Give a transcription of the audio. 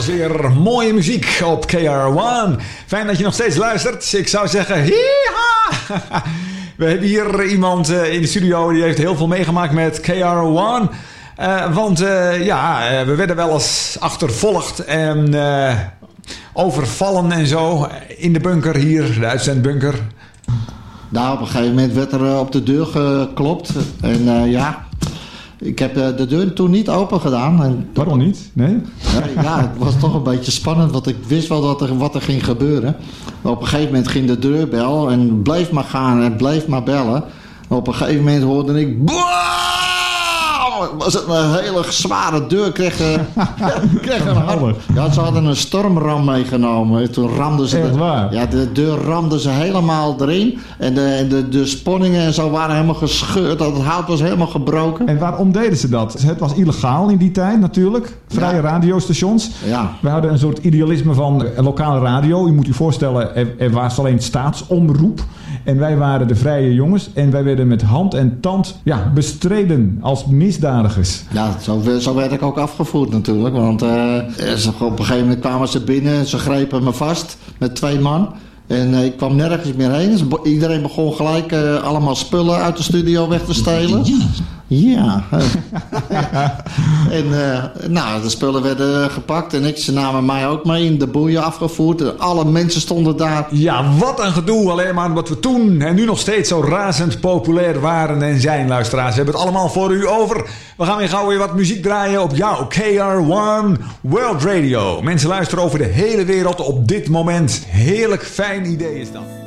was weer mooie muziek op KR1. Fijn dat je nog steeds luistert. Ik zou zeggen, hiha! We hebben hier iemand in de studio die heeft heel veel meegemaakt met KR1. We werden wel eens achtervolgd en overvallen en zo in de bunker hier, de uitzendbunker. Nou, op een gegeven moment werd er op de deur geklopt. En ik heb de deur toen niet open gedaan. En waarom niet? Nee? Het was toch een beetje spannend, want ik wist wel wat er ging gebeuren. Maar op een gegeven moment ging de deurbel en bleef maar gaan en bleef maar bellen. En op een gegeven moment hoorde ik... Was het een hele zware deur, kreeg een hard. Ja, ze hadden een stormram meegenomen. Toen ramden ze de deur ramden ze helemaal erin. En de sponningen en zo waren helemaal gescheurd. Het hout was helemaal gebroken. En waarom deden ze dat? Het was illegaal in die tijd natuurlijk. Vrije radiostations. Ja. We hadden een soort idealisme van lokale radio. Je moet je voorstellen, er was alleen staatsomroep. En wij waren de vrije jongens. En wij werden met hand en tand bestreden als misdadigers. Ja, zo werd ik ook afgevoerd natuurlijk. Want op een gegeven moment kwamen ze binnen. Ze grepen me vast met 2 man. En ik kwam nergens meer heen. Dus iedereen begon gelijk allemaal spullen uit de studio weg te stelen. Ja. En de spullen werden gepakt en ze namen mij ook mee in de boeien afgevoerd. En alle mensen stonden daar. Ja, wat een gedoe. Alleen maar wat we toen en nu nog steeds zo razend populair waren en zijn, luisteraars. We hebben het allemaal voor u over. We gaan weer gauw weer wat muziek draaien op jouw KR1 World Radio. Mensen luisteren over de hele wereld op dit moment. Heerlijk fijn idee is dat.